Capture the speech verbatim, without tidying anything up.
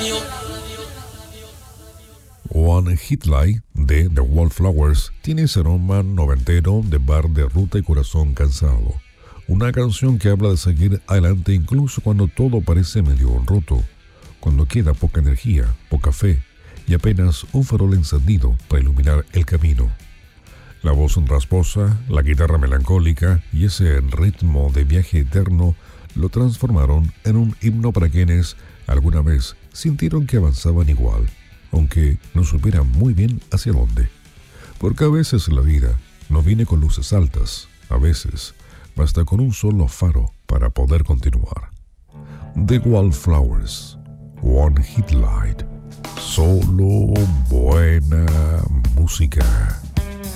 One Hit Light de The Wallflowers tiene ese aroma noventero de bar de ruta y corazón cansado. Una canción que habla de seguir adelante incluso cuando todo parece medio roto, cuando queda poca energía, poca fe y apenas un farol encendido para iluminar el camino. La voz rasposa, la guitarra melancólica y ese ritmo de viaje eterno lo transformaron en un himno para quienes alguna vez sintieron que avanzaban igual, aunque no supieran muy bien hacia dónde. Porque a veces la vida no viene con luces altas, a veces basta con un solo faro para poder continuar. The Wallflowers, One Hit Light, solo buena música.